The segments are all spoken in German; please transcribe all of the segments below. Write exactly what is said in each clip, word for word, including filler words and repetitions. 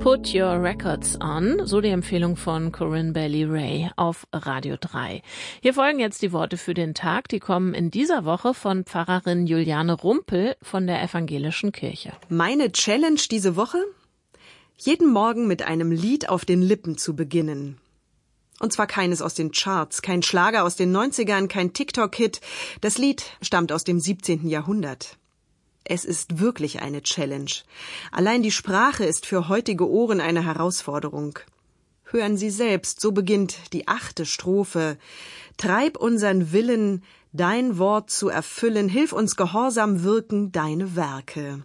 Put Your Records On, so die Empfehlung von Corinne Bailey Rae auf Radio drei. Hier folgen jetzt die Worte für den Tag, die kommen in dieser Woche von Pfarrerin Juliane Rumpel von der Evangelischen Kirche. Meine Challenge diese Woche? Jeden Morgen mit einem Lied auf den Lippen zu beginnen. Und zwar keines aus den Charts, kein Schlager aus den neunzigern, kein TikTok-Hit. Das Lied stammt aus dem siebzehnten Jahrhundert. Es ist wirklich eine Challenge. Allein die Sprache ist für heutige Ohren eine Herausforderung. Hören Sie selbst, so beginnt die achte Strophe. Treib unseren Willen, dein Wort zu erfüllen, hilf uns gehorsam wirken, deine Werke.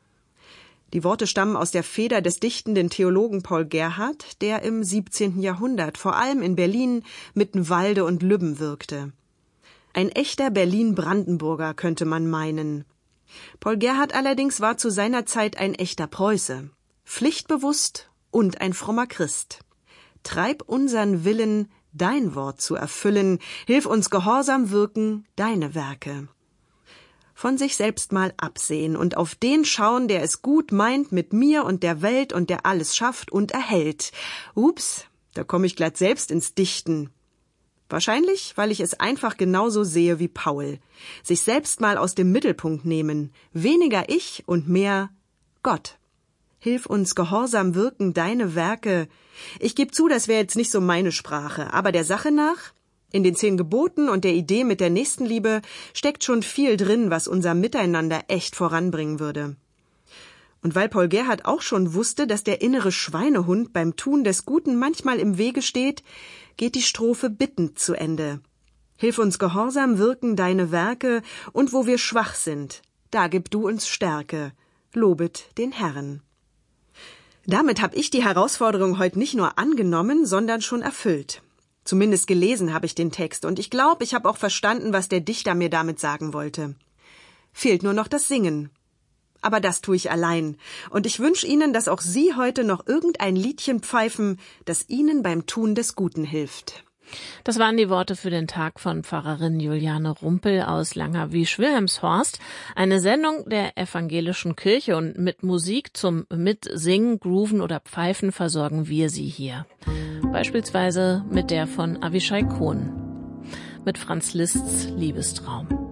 Die Worte stammen aus der Feder des dichtenden Theologen Paul Gerhardt, der im siebzehnten Jahrhundert vor allem in Berlin, Mittenwalde und Lübben wirkte. Ein echter Berlin-Brandenburger, könnte man meinen. Paul Gerhardt allerdings war zu seiner Zeit ein echter Preuße, pflichtbewusst und ein frommer Christ. Treib unseren Willen, dein Wort zu erfüllen, hilf uns gehorsam wirken, deine Werke. Von sich selbst mal absehen und auf den schauen, der es gut meint mit mir und der Welt und der alles schafft und erhält. Ups, da komme ich glatt selbst ins Dichten. Wahrscheinlich, weil ich es einfach genauso sehe wie Paul. Sich selbst mal aus dem Mittelpunkt nehmen. Weniger ich und mehr Gott. Hilf uns gehorsam wirken, deine Werke. Ich gebe zu, das wäre jetzt nicht so meine Sprache, aber der Sache nach, in den zehn Geboten und der Idee mit der Nächstenliebe steckt schon viel drin, was unser Miteinander echt voranbringen würde. Und weil Paul Gerhardt auch schon wusste, dass der innere Schweinehund beim Tun des Guten manchmal im Wege steht, geht die Strophe bittend zu Ende. Hilf uns gehorsam wirken, deine Werke, und wo wir schwach sind, da gib du uns Stärke. Lobet den Herrn. Damit habe ich die Herausforderung heute nicht nur angenommen, sondern schon erfüllt. Zumindest gelesen habe ich den Text und ich glaube, ich habe auch verstanden, was der Dichter mir damit sagen wollte. Fehlt nur noch das Singen. Aber das tue ich allein. Und ich wünsche Ihnen, dass auch Sie heute noch irgendein Liedchen pfeifen, das Ihnen beim Tun des Guten hilft. Das waren die Worte für den Tag von Pfarrerin Juliane Rumpel aus Langerwisch-Wilhelmshorst. Eine Sendung der Evangelischen Kirche, und mit Musik zum Mitsingen, Grooven oder Pfeifen versorgen wir Sie hier. Beispielsweise mit der von Avishai Cohn, mit Franz Liszt's Liebestraum.